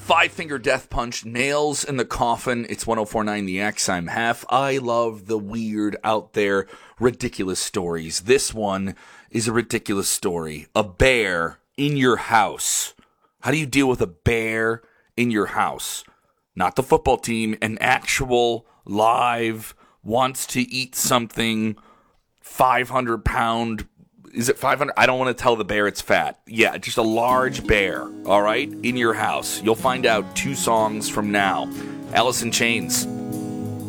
Five Finger Death Punch, Nails in the Coffin. It's 104.9 The X. I'm Hef. I love the weird, out there, ridiculous stories. This one is a ridiculous story. A bear in your house. How do you deal with a bear in your house? Not the football team, an actual live, wants to eat something, 500-pound. Is it 500? I don't want to tell the bear it's fat. Yeah, just a large bear, all right, in your house. You'll find out 2 songs from now. Alice in Chains.